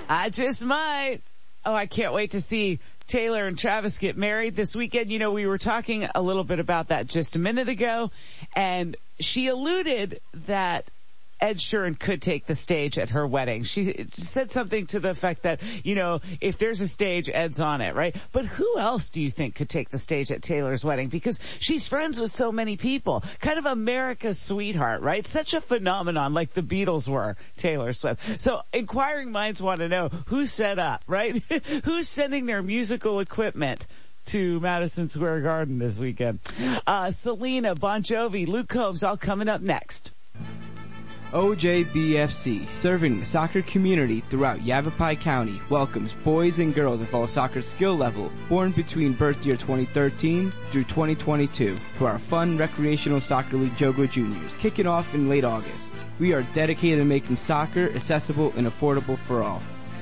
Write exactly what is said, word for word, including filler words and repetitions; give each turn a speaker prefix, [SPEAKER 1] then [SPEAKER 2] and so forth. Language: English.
[SPEAKER 1] I just might. Oh, I can't wait to see Taylor and Travis get married this weekend. You know, we were talking a little bit about that just a minute ago, and she alluded that Ed Sheeran could take the stage at her wedding. She said something to the effect that, you know, if there's a stage, Ed's on it, right? But who else do you think could take the stage at Taylor's wedding? Because she's friends with so many people. Kind of America's sweetheart, right? Such a phenomenon like the Beatles were, Taylor Swift. So inquiring minds want to know who's set up, right? Who's sending their musical equipment to Madison Square Garden this weekend? Uh, Selena, Bon Jovi, Luke Combs, all coming up next.
[SPEAKER 2] O J B F C, serving the soccer community throughout Yavapai County, welcomes boys and girls of all soccer skill level born between birth year twenty thirteen through twenty twenty-two to our fun recreational soccer league Jogo Juniors, kicking off in late August. We are dedicated to making soccer accessible and affordable for all.